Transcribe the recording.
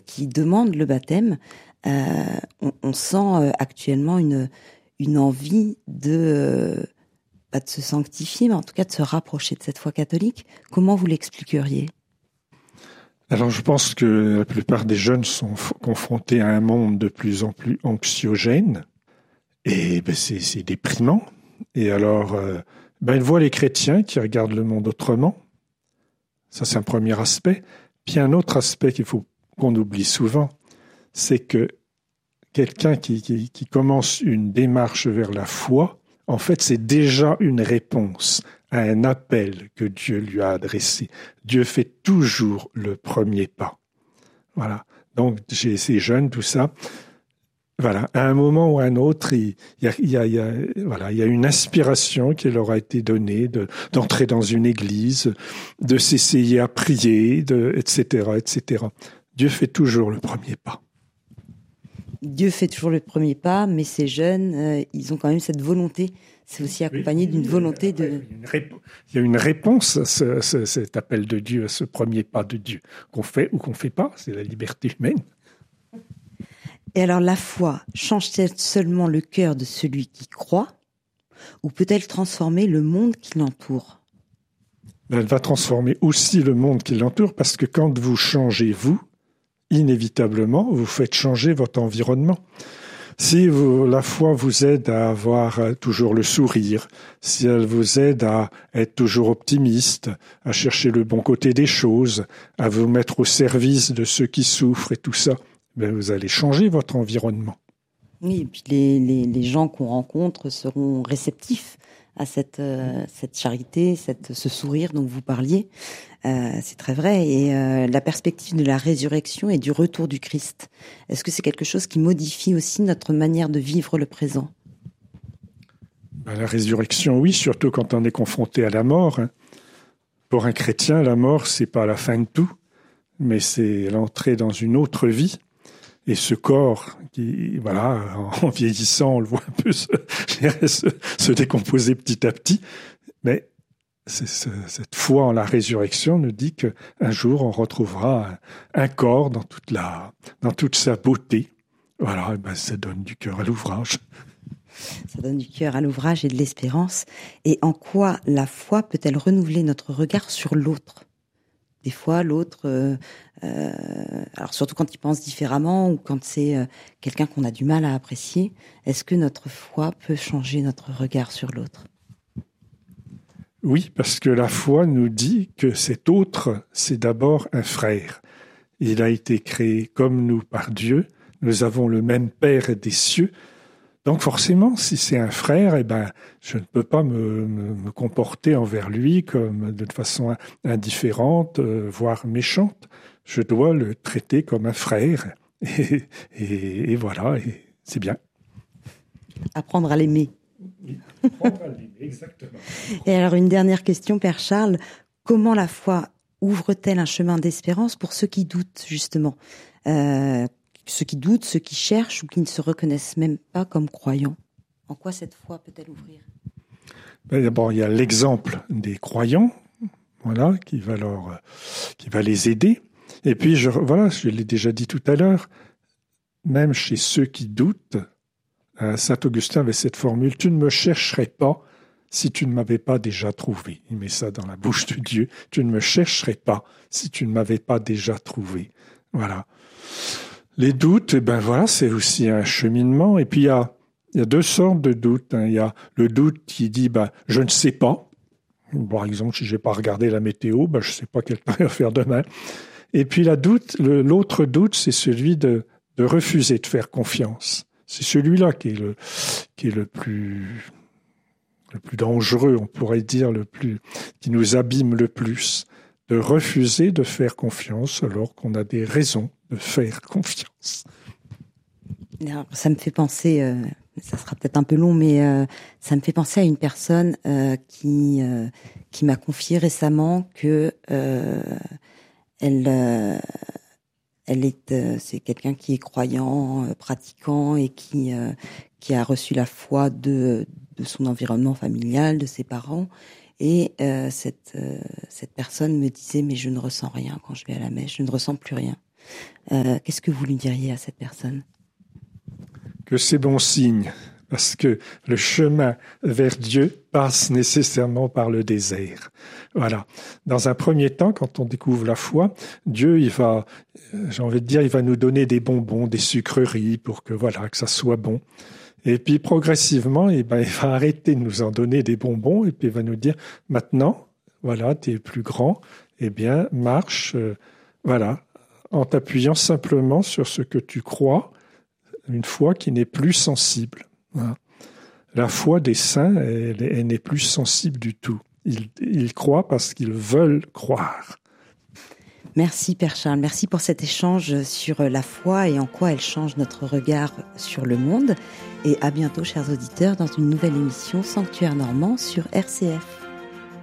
qui demandent le baptême, on sent actuellement une envie de pas de se sanctifier, mais en tout cas de se rapprocher de cette foi catholique. Comment vous l'expliqueriez ? Alors je pense que la plupart des jeunes sont confrontés à un monde de plus en plus anxiogène et c'est déprimant. Et alors ils voient les chrétiens qui regardent le monde autrement. Ça c'est un premier aspect. Puis un autre aspect qu'on oublie souvent, c'est que quelqu'un qui commence une démarche vers la foi, en fait c'est déjà une réponse à un appel que Dieu lui a adressé. Dieu fait toujours le premier pas. Voilà. Donc, chez ces jeunes, tout ça, voilà. À un moment ou à un autre, il y a une inspiration qui leur a été donnée d'entrer dans une église, de s'essayer à prier, etc., etc. Dieu fait toujours le premier pas. Dieu fait toujours le premier pas, mais ces jeunes, ils ont quand même cette volonté. C'est aussi accompagné d'une volonté de... Il y a une réponse à cet appel de Dieu, à ce premier pas de Dieu, qu'on fait ou qu'on ne fait pas, c'est la liberté humaine. Et alors la foi change-t-elle seulement le cœur de celui qui croit, ou peut-elle transformer le monde qui l'entoure ? Elle va transformer aussi le monde qui l'entoure, parce que quand vous changez vous, inévitablement, vous faites changer votre environnement. Si la foi vous aide à avoir toujours le sourire, si elle vous aide à être toujours optimiste, à chercher le bon côté des choses, à vous mettre au service de ceux qui souffrent et tout ça, vous allez changer votre environnement. Oui, et puis les gens qu'on rencontre seront réceptifs à cette charité, ce sourire dont vous parliez. C'est très vrai. Et la perspective de la résurrection et du retour du Christ, est-ce que c'est quelque chose qui modifie aussi notre manière de vivre le présent ? La résurrection, oui, surtout quand on est confronté à la mort. Pour un chrétien, la mort, c'est pas la fin de tout, mais c'est l'entrée dans une autre vie. Et ce corps qui, en vieillissant, on le voit un peu se décomposer petit à petit. Mais cette foi en la résurrection nous dit qu'un jour, on retrouvera un corps dans toute sa beauté. Voilà, ça donne du cœur à l'ouvrage. Ça donne du cœur à l'ouvrage et de l'espérance. Et en quoi la foi peut-elle renouveler notre regard sur l'autre ? Des fois, l'autre, alors surtout quand il pense différemment ou quand c'est quelqu'un qu'on a du mal à apprécier, est-ce que notre foi peut changer notre regard sur l'autre ? Oui, parce que la foi nous dit que cet autre, c'est d'abord un frère. Il a été créé comme nous par Dieu. Nous avons le même Père des cieux. Donc forcément, si c'est un frère, je ne peux pas me comporter envers lui comme de façon indifférente, voire méchante. Je dois le traiter comme un frère. Et voilà, et c'est bien. Apprendre à l'aimer. Apprendre à l'aimer, exactement. Et alors une dernière question, Père Charles. Comment la foi ouvre-t-elle un chemin d'espérance pour ceux qui doutent, justement ? Ceux qui doutent, ceux qui cherchent ou qui ne se reconnaissent même pas comme croyants. En quoi cette foi peut-elle ouvrir ? D'abord, il y a l'exemple des croyants, qui va les aider. Et puis, je l'ai déjà dit tout à l'heure, même chez ceux qui doutent, Saint Augustin avait cette formule: tu ne me chercherais pas si tu ne m'avais pas déjà trouvé. Il met ça dans la bouche de Dieu. Tu ne me chercherais pas si tu ne m'avais pas déjà trouvé. Voilà. Les doutes, c'est aussi un cheminement. Et puis, il y a deux sortes de doutes. Il y a le doute qui dit, je ne sais pas. Par exemple, si je n'ai pas regardé la météo, je ne sais pas quel temps il va faire demain. Et puis, l'autre doute, c'est celui de refuser de faire confiance. C'est celui-là qui est le plus dangereux, on pourrait dire, qui nous abîme le plus. De refuser de faire confiance alors qu'on a des raisons de faire confiance. Alors, ça me fait penser, ça sera peut-être un peu long, mais ça me fait penser à une personne qui m'a confié récemment que c'est quelqu'un qui est croyant, pratiquant et qui a reçu la foi de son environnement familial, de ses parents. Et cette personne me disait, mais je ne ressens rien quand je vais à la messe, je ne ressens plus rien. Qu'est-ce que vous lui diriez à cette personne? Que c'est bon signe, parce que le chemin vers Dieu passe nécessairement par le désert. Voilà. Dans un premier temps, quand on découvre la foi, Dieu, il va nous donner des bonbons, des sucreries pour que ça soit bon. Et puis progressivement, il va arrêter de nous en donner des bonbons et puis il va nous dire maintenant, tu es plus grand, marche, en t'appuyant simplement sur ce que tu crois, une foi qui n'est plus sensible. Voilà. La foi des saints, elle n'est plus sensible du tout. Ils croient parce qu'ils veulent croire. Merci Père Charles, merci pour cet échange sur la foi et en quoi elle change notre regard sur le monde. Et à bientôt chers auditeurs dans une nouvelle émission Sanctuaire Normand sur RCF.